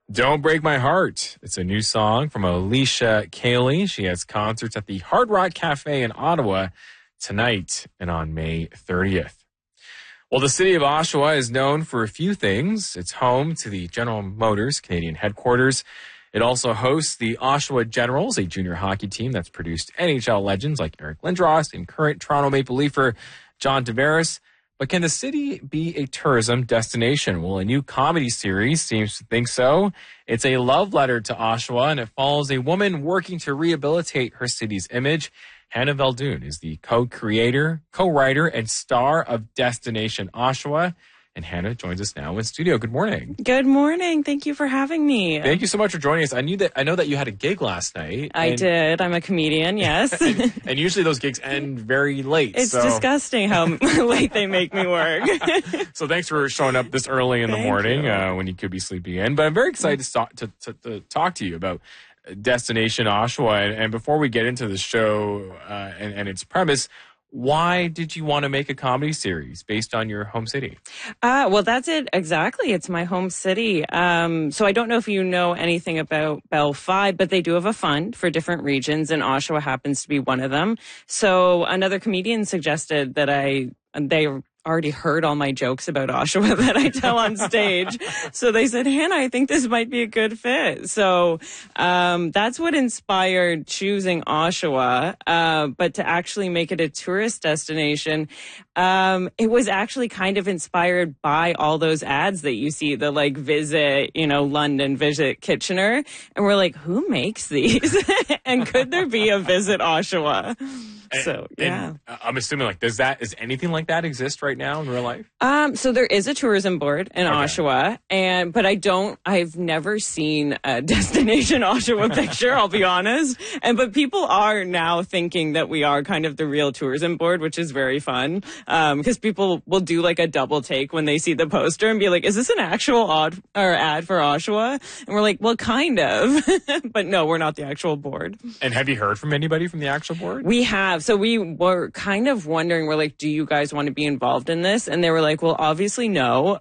Don't Break My Heart. It's a new song from Alicia Cayley. She has concerts at the Hard Rock Cafe in Ottawa tonight and on May 30th. Well, the city of Oshawa is known for a few things. It's home to the General Motors Canadian headquarters. It also hosts the Oshawa Generals, a junior hockey team that's produced NHL legends like Eric Lindros and current Toronto Maple Leafer John Tavares. But can the city be a tourism destination? Well, a new comedy series seems to think so. It's a love letter to Oshawa, and it follows a woman working to rehabilitate her city's image. Hannah Veldoon is the co-creator, co-writer, and star of Destination Oshawa. And Hannah joins us now in studio. Good morning. Good morning. Thank you for having me. Thank you so much for joining us. I know that you had a gig last night. I did. I'm a comedian, yes. and usually those gigs end very late. It's disgusting how late they make me work. So thanks for showing up this early in the morning when you could be sleeping in. But I'm very excited to talk to you about Destination Oshawa. And before we get into the show and its premise, why did you want to make a comedy series based on your home city? Well, that's it. Exactly. It's my home city. So I don't know if you know anything about Bell 5, but they do have a fund for different regions, and Oshawa happens to be one of them. So another comedian suggested that they already heard all my jokes about Oshawa that I tell on stage. So they said, Hannah, I think this might be a good fit. So that's what inspired choosing Oshawa. But to actually make it a tourist destination, it was actually kind of inspired by all those ads that you see, the like visit, London, visit Kitchener. And we're like, who makes these? And could there be a visit Oshawa? And I'm assuming does anything like that exist right now in real life? So there is a tourism board in Oshawa, but I've never seen a Destination Oshawa picture, I'll be honest. But people are now thinking that we are kind of the real tourism board, which is very fun. Because people will do like a double take when they see the poster and be like, is this an actual ad for Oshawa? And we're like, well, kind of. But no, we're not the actual board. And have you heard from anybody from the actual board? We have. So we were kind of wondering, we're like, do you guys want to be involved in this? And they were like, well, obviously no.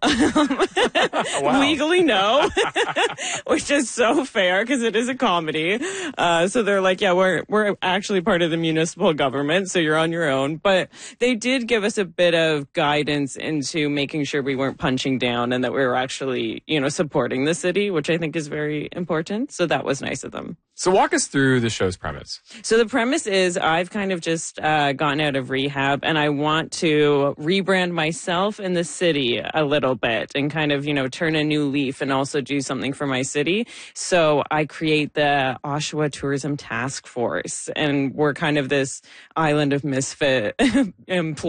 Legally no. Which is so fair because it is a comedy. So they're like, yeah, we're actually part of the municipal government, so you're on your own. But they did give us a bit of guidance into making sure we weren't punching down and that we were actually, supporting the city, which I think is very important. So that was nice of them. So walk us through the show's premise. So the premise is I've kind of just gotten out of rehab and I want to rebrand myself in the city a little bit and kind of, turn a new leaf and also do something for my city. So I create the Oshawa Tourism Task Force, and we're kind of this island of misfit employees